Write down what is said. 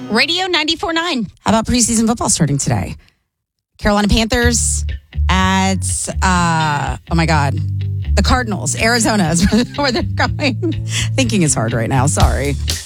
Radio 94.9. How about preseason football starting today? Carolina Panthers at, the Cardinals. Arizona is where they're going. Thinking is hard right now. Sorry.